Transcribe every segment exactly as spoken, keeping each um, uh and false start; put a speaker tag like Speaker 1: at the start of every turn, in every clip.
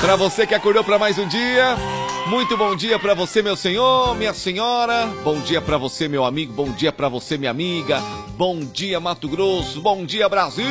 Speaker 1: Pra você que acordou pra mais um dia, muito bom dia pra você, meu senhor, minha senhora. Bom dia pra você, meu amigo. Bom dia pra você, minha amiga. Bom dia, Mato Grosso. Bom dia, Brasil.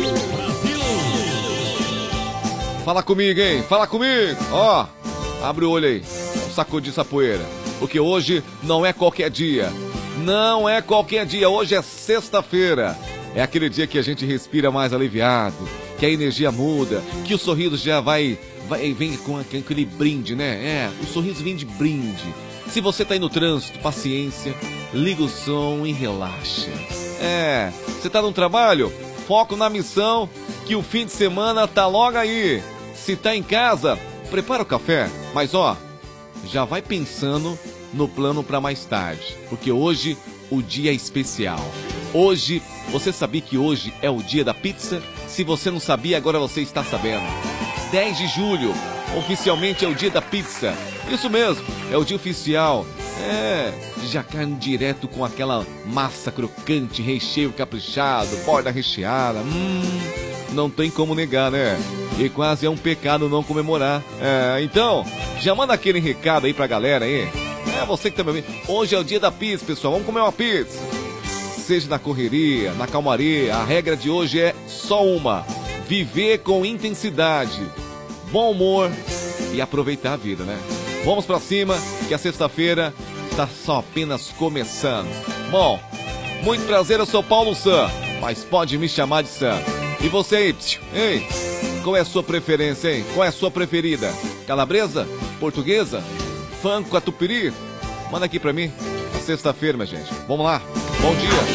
Speaker 1: Fala comigo, hein? Fala comigo. Ó, abre o olho aí. Vamos sacudir essa poeira. Porque hoje não é qualquer dia. Não é qualquer dia. Hoje é sexta-feira. É aquele dia que a gente respira mais aliviado, que a energia muda, que o sorriso já vai, vai vem com aquele brinde, né? É, o sorriso vem de brinde. Se você tá aí no trânsito, paciência, liga o som e relaxa. É, você tá no trabalho? Foco na missão, que o fim de semana tá logo aí. Se tá em casa, prepara o café, mas ó, já vai pensando no plano para mais tarde, porque hoje o dia é especial. Hoje, você sabia que hoje é o dia da pizza? Se você não sabia, agora você está sabendo. dez de julho, oficialmente é o dia da pizza. Isso mesmo, é o dia oficial. É, já carne direto com aquela massa crocante, recheio caprichado, borda recheada. Hum, não tem como negar, né? E quase é um pecado não comemorar. É, então, já manda aquele recado aí pra galera aí. É, você que também. Hoje é o dia da pizza, pessoal. Vamos comer uma pizza. Seja na correria, na calmaria, a regra de hoje é só uma: viver com intensidade, bom humor e aproveitar a vida, né? Vamos pra cima, que a sexta-feira está só apenas começando. Bom, muito prazer, eu sou Paulo Sam, mas pode me chamar de Sam. E você aí, psiu, ei, qual é a sua preferência, hein? Qual é a sua preferida? Calabresa? Portuguesa? Funk, catupiry? Manda aqui pra mim. É sexta-feira, minha gente. Vamos lá. Bom dia.